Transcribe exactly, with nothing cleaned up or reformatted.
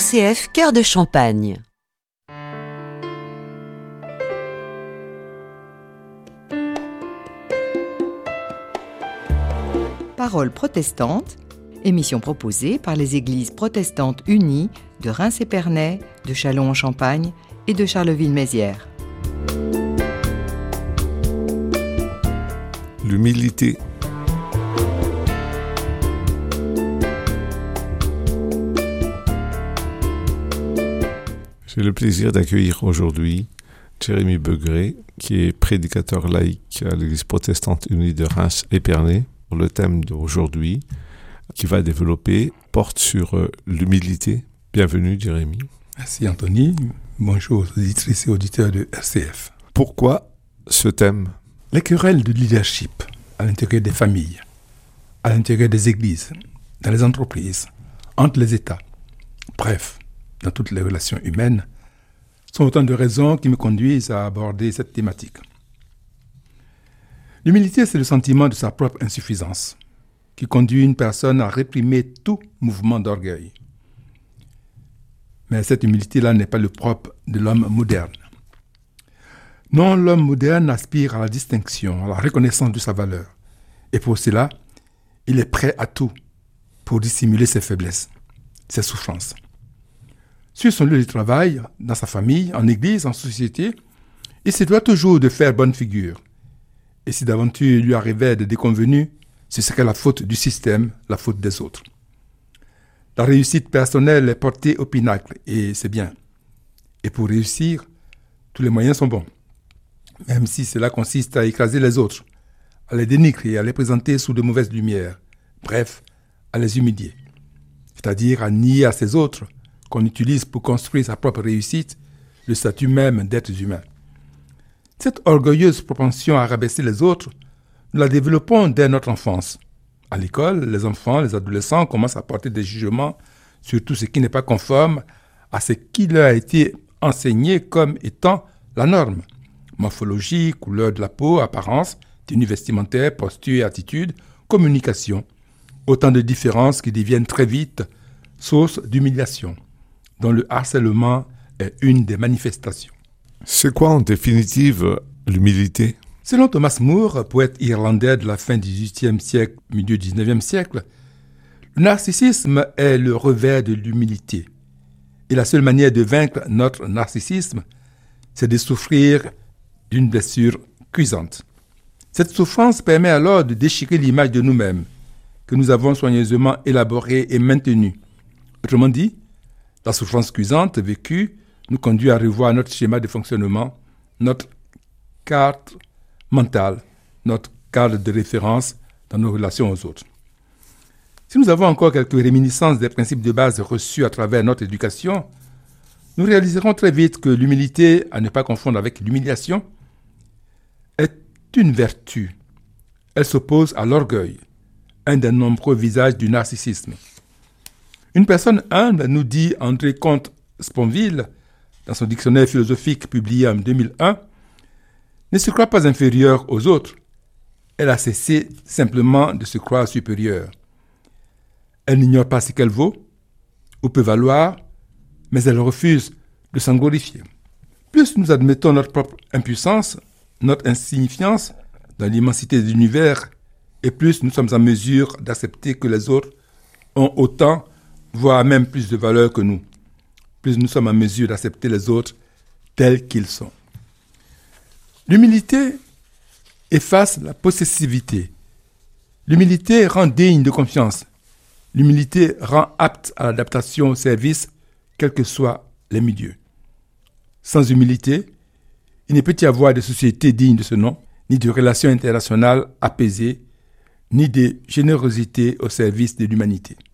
C F Cœur de Champagne. Paroles protestantes, émission proposée par les Églises protestantes unies de Reims-Épernay, de Châlons-en-Champagne et de Charleville-Mézières. L'humilité. J'ai le plaisir d'accueillir aujourd'hui Jérémy Begré, qui est prédicateur laïque à l'Église protestante unie de Reims-Épernay. Le thème d'aujourd'hui, qui va développer, porte sur euh, l'humilité. Bienvenue, Jérémy. Merci, Anthony. Bonjour aux auditrices et auditeurs de R C F. Pourquoi ce thème ? Les querelles de leadership à l'intérieur des familles, à l'intérieur des églises, dans les entreprises, entre les États, bref, dans toutes les relations humaines, sont autant de raisons qui me conduisent à aborder cette thématique. L'humilité, c'est le sentiment de sa propre insuffisance qui conduit une personne à réprimer tout mouvement d'orgueil. Mais cette humilité-là n'est pas le propre de l'homme moderne. Non, l'homme moderne aspire à la distinction, à la reconnaissance de sa valeur. Et pour cela, il est prêt à tout pour dissimuler ses faiblesses, ses souffrances. Sur son lieu de travail, dans sa famille, en église, en société, il se doit toujours de faire bonne figure. Et si d'aventure il lui arrivait de déconvenus, ce serait la faute du système, la faute des autres. La réussite personnelle est portée au pinacle, et c'est bien. Et pour réussir, tous les moyens sont bons. Même si cela consiste à écraser les autres, à les dénigrer, à les présenter sous de mauvaises lumières, bref, à les humilier. C'est-à-dire à nier à ces autres qu'on utilise pour construire sa propre réussite, le statut même d'êtres humains. Cette orgueilleuse propension à rabaisser les autres, nous la développons dès notre enfance. À l'école, les enfants, les adolescents commencent à porter des jugements sur tout ce qui n'est pas conforme à ce qui leur a été enseigné comme étant la norme. Morphologie, couleur de la peau, apparence, tenue vestimentaire, posture et attitude, communication. Autant de différences qui deviennent très vite source d'humiliation, dont le harcèlement est une des manifestations. C'est quoi en définitive l'humilité ? Selon Thomas Moore, poète irlandais de la fin du dix-huitième siècle, milieu du dix-neuvième siècle, le narcissisme est le revers de l'humilité. Et la seule manière de vaincre notre narcissisme, c'est de souffrir d'une blessure cuisante. Cette souffrance permet alors de déchirer l'image de nous-mêmes, que nous avons soigneusement élaborée et maintenue. Autrement dit, la souffrance cuisante vécue nous conduit à revoir notre schéma de fonctionnement, notre carte mentale, notre cadre de référence dans nos relations aux autres. Si nous avons encore quelques réminiscences des principes de base reçus à travers notre éducation, nous réaliserons très vite que l'humilité, à ne pas confondre avec l'humiliation, est une vertu. Elle s'oppose à l'orgueil, un des nombreux visages du narcissisme. Une personne humble, nous dit André Comte-Sponville, dans son dictionnaire philosophique publié en deux mille un, ne se croit pas inférieure aux autres. Elle a cessé simplement de se croire supérieure. Elle n'ignore pas ce qu'elle vaut ou peut valoir, mais elle refuse de s'en glorifier. Plus nous admettons notre propre impuissance, notre insignifiance dans l'immensité de l'univers, et plus nous sommes en mesure d'accepter que les autres ont autant, voire même plus de valeur que nous. Plus nous sommes en mesure d'accepter les autres tels qu'ils sont. L'humilité efface la possessivité. L'humilité rend digne de confiance. L'humilité rend apte à l'adaptation au service, quels que soient les milieux. Sans humilité, il ne peut y avoir de société digne de ce nom, ni de relations internationales apaisées, ni de générosité au service de l'humanité.